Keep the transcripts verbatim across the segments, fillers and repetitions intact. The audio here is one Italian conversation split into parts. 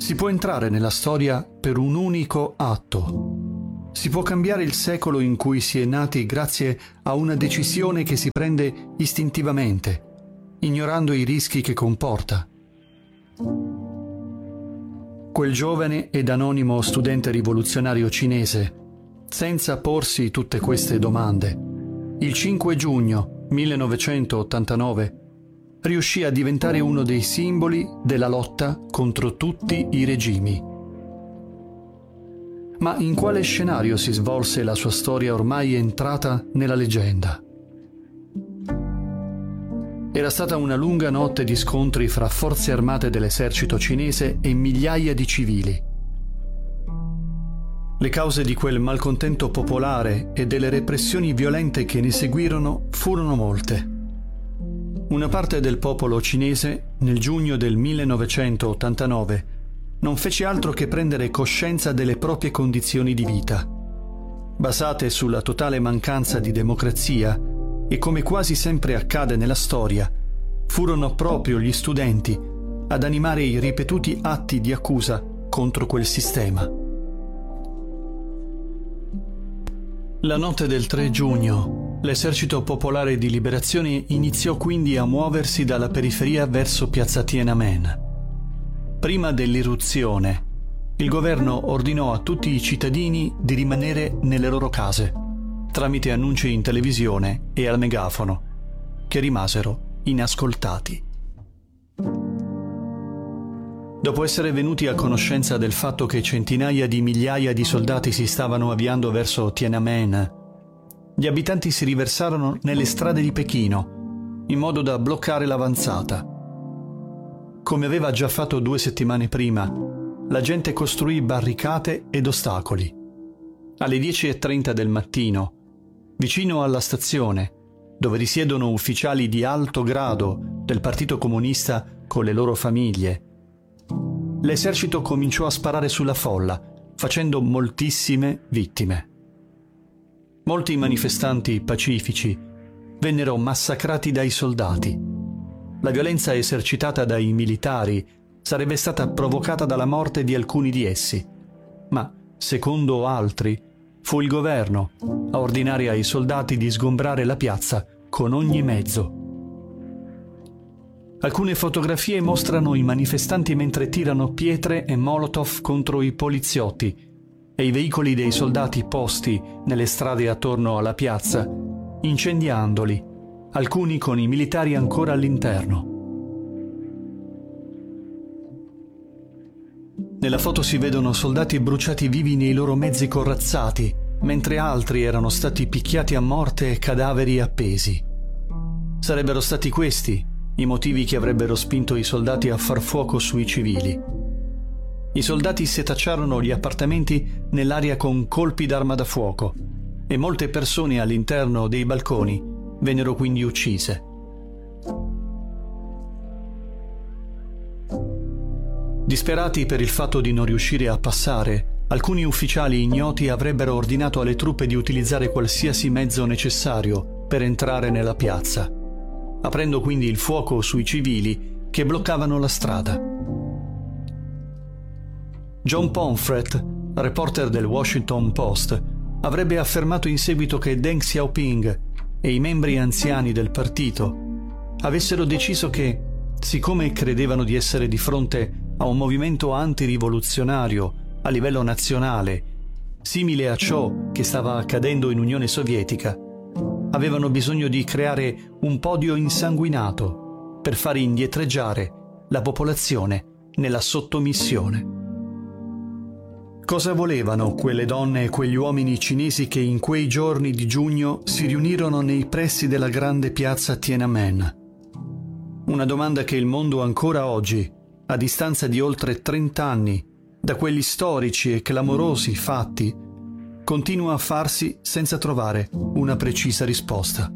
Si può entrare nella storia per un unico atto. Si può cambiare il secolo in cui si è nati grazie a una decisione che si prende istintivamente, ignorando i rischi che comporta. Quel giovane ed anonimo studente rivoluzionario cinese, senza porsi tutte queste domande, il cinque giugno millenovecentottantanove riuscì a diventare uno dei simboli della lotta contro tutti i regimi. Ma in quale scenario si svolse la sua storia ormai entrata nella leggenda? Era stata una lunga notte di scontri fra forze armate dell'esercito cinese e migliaia di civili. Le cause di quel malcontento popolare e delle repressioni violente che ne seguirono furono molte. Una parte del popolo cinese, nel giugno del millenovecentottantanove, non fece altro che prendere coscienza delle proprie condizioni di vita, basate sulla totale mancanza di democrazia, e come quasi sempre accade nella storia, furono proprio gli studenti ad animare i ripetuti atti di accusa contro quel sistema. La notte del tre giugno, l'esercito popolare di liberazione iniziò quindi a muoversi dalla periferia verso piazza Tiananmen. Prima dell'irruzione, il governo ordinò a tutti i cittadini di rimanere nelle loro case, tramite annunci in televisione e al megafono, che rimasero inascoltati. Dopo essere venuti a conoscenza del fatto che centinaia di migliaia di soldati si stavano avviando verso Tiananmen, gli abitanti si riversarono nelle strade di Pechino, in modo da bloccare l'avanzata. Come aveva già fatto due settimane prima, la gente costruì barricate ed ostacoli. Alle dieci e trenta del mattino, vicino alla stazione, dove risiedono ufficiali di alto grado del Partito Comunista con le loro famiglie, l'esercito cominciò a sparare sulla folla, facendo moltissime vittime. Molti manifestanti pacifici vennero massacrati dai soldati. La violenza esercitata dai militari sarebbe stata provocata dalla morte di alcuni di essi, ma, secondo altri, fu il governo a ordinare ai soldati di sgombrare la piazza con ogni mezzo. Alcune fotografie mostrano i manifestanti mentre tirano pietre e molotov contro i poliziotti e i veicoli dei soldati posti nelle strade attorno alla piazza, incendiandoli, alcuni con i militari ancora all'interno. Nella foto si vedono soldati bruciati vivi nei loro mezzi corazzati, mentre altri erano stati picchiati a morte e cadaveri appesi. Sarebbero stati questi i motivi che avrebbero spinto i soldati a far fuoco sui civili. I soldati setacciarono gli appartamenti nell'aria con colpi d'arma da fuoco e molte persone all'interno dei balconi vennero quindi uccise. Disperati per il fatto di non riuscire a passare, alcuni ufficiali ignoti avrebbero ordinato alle truppe di utilizzare qualsiasi mezzo necessario per entrare nella piazza, aprendo quindi il fuoco sui civili che bloccavano la strada. John Pomfret, reporter del Washington Post, avrebbe affermato in seguito che Deng Xiaoping e i membri anziani del partito avessero deciso che, siccome credevano di essere di fronte a un movimento antirivoluzionario a livello nazionale, simile a ciò che stava accadendo in Unione Sovietica, avevano bisogno di creare un podio insanguinato per far indietreggiare la popolazione nella sottomissione. Cosa volevano quelle donne e quegli uomini cinesi che in quei giorni di giugno si riunirono nei pressi della grande piazza Tiananmen? Una domanda che il mondo ancora oggi, a distanza di oltre trent'anni da quegli storici e clamorosi fatti, continua a farsi senza trovare una precisa risposta.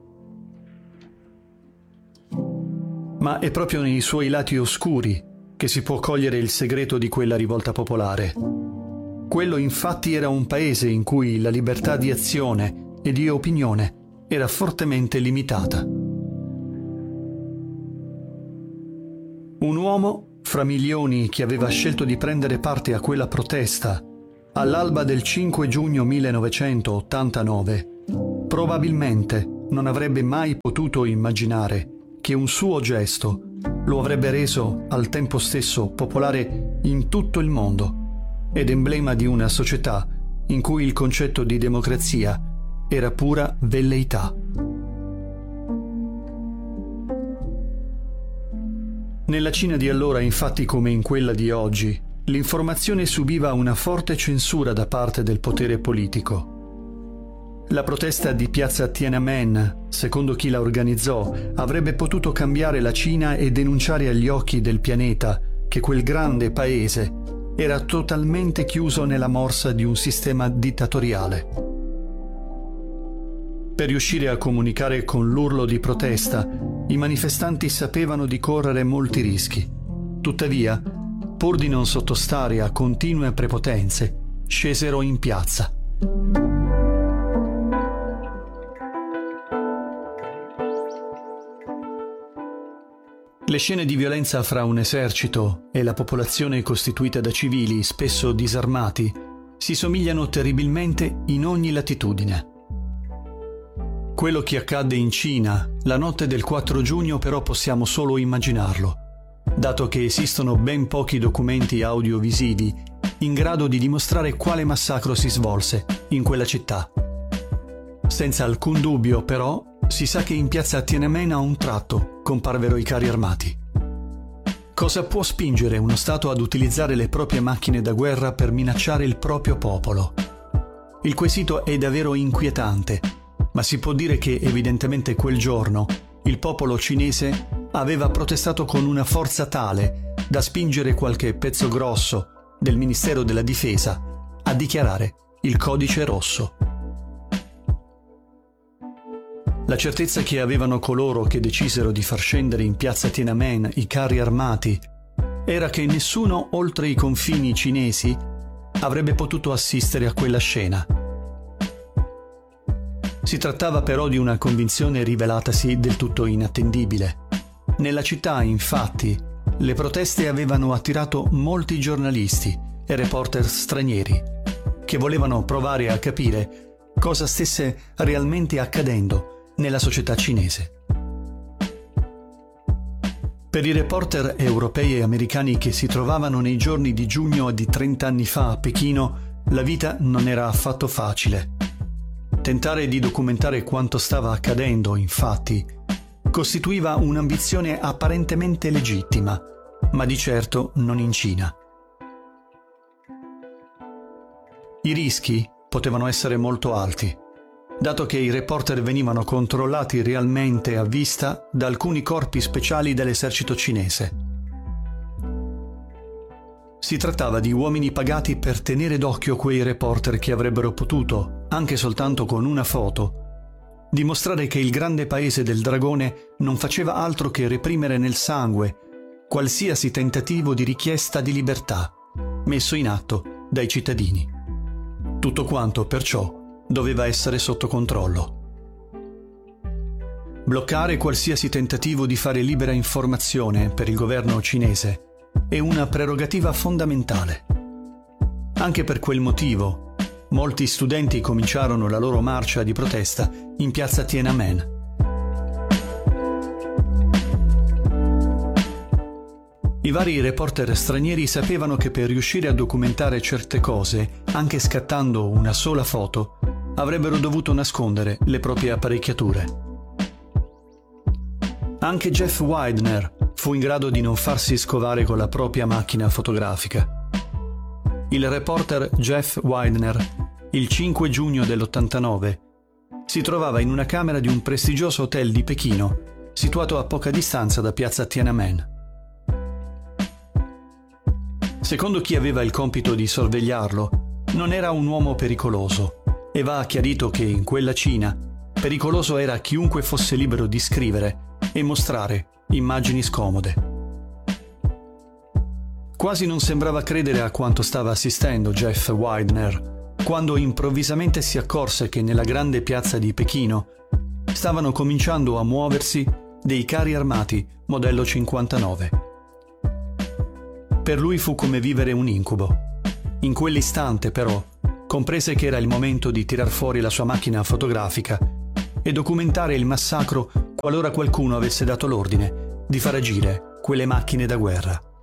Ma è proprio nei suoi lati oscuri che si può cogliere il segreto di quella rivolta popolare. Quello infatti era un paese in cui la libertà di azione e di opinione era fortemente limitata. Un uomo fra milioni che aveva scelto di prendere parte a quella protesta all'alba del cinque giugno millenovecentottantanove probabilmente non avrebbe mai potuto immaginare che un suo gesto lo avrebbe reso al tempo stesso popolare in tutto il mondo ed emblema di una società in cui il concetto di democrazia era pura velleità. Nella Cina di allora, infatti, come in quella di oggi, l'informazione subiva una forte censura da parte del potere politico. La protesta di piazza Tiananmen, secondo chi la organizzò, avrebbe potuto cambiare la Cina e denunciare agli occhi del pianeta che quel grande paese era totalmente chiuso nella morsa di un sistema dittatoriale. Per riuscire a comunicare con l'urlo di protesta, i manifestanti sapevano di correre molti rischi. Tuttavia, pur di non sottostare a continue prepotenze, scesero in piazza. Le scene di violenza fra un esercito e la popolazione costituita da civili, spesso disarmati, si somigliano terribilmente in ogni latitudine. Quello che accadde in Cina la notte del quattro giugno però possiamo solo immaginarlo, dato che esistono ben pochi documenti audiovisivi in grado di dimostrare quale massacro si svolse in quella città. Senza alcun dubbio, però, si sa che in piazza Tiananmen a un tratto comparvero i carri armati. Cosa può spingere uno Stato ad utilizzare le proprie macchine da guerra per minacciare il proprio popolo? Il quesito è davvero inquietante, ma si può dire che evidentemente quel giorno il popolo cinese aveva protestato con una forza tale da spingere qualche pezzo grosso del Ministero della Difesa a dichiarare il codice rosso. La certezza che avevano coloro che decisero di far scendere in piazza Tiananmen i carri armati era che nessuno oltre i confini cinesi avrebbe potuto assistere a quella scena. Si trattava però di una convinzione rivelatasi del tutto inattendibile. Nella città, infatti, le proteste avevano attirato molti giornalisti e reporter stranieri che volevano provare a capire cosa stesse realmente accadendo nella società cinese. Per i reporter europei e americani che si trovavano nei giorni di giugno di trent'anni fa a Pechino, la vita non era affatto facile. Tentare di documentare quanto stava accadendo, infatti, costituiva un'ambizione apparentemente legittima, ma di certo non in Cina. I rischi potevano essere molto alti, dato che i reporter venivano controllati realmente a vista da alcuni corpi speciali dell'esercito cinese. Si trattava di uomini pagati per tenere d'occhio quei reporter che avrebbero potuto, anche soltanto con una foto, dimostrare che il grande paese del dragone non faceva altro che reprimere nel sangue qualsiasi tentativo di richiesta di libertà messo in atto dai cittadini. Tutto quanto, perciò, doveva essere sotto controllo. Bloccare qualsiasi tentativo di fare libera informazione per il governo cinese è una prerogativa fondamentale. Anche per quel motivo, molti studenti cominciarono la loro marcia di protesta in piazza Tiananmen. I vari reporter stranieri sapevano che per riuscire a documentare certe cose, anche scattando una sola foto, avrebbero dovuto nascondere le proprie apparecchiature. Anche Jeff Widener fu in grado di non farsi scovare con la propria macchina fotografica. Il reporter Jeff Widener, il cinque giugno dell'ottantanove, si trovava in una camera di un prestigioso hotel di Pechino, situato a poca distanza da piazza Tiananmen. Secondo chi aveva il compito di sorvegliarlo, non era un uomo pericoloso, e va chiarito che in quella Cina pericoloso era chiunque fosse libero di scrivere e mostrare immagini scomode. Quasi non sembrava credere a quanto stava assistendo Jeff Widener, quando improvvisamente si accorse che nella grande piazza di Pechino stavano cominciando a muoversi dei carri armati modello cinquantanove. Per lui fu come vivere un incubo. In quell'istante, però, comprese che era il momento di tirar fuori la sua macchina fotografica e documentare il massacro qualora qualcuno avesse dato l'ordine di far agire quelle macchine da guerra.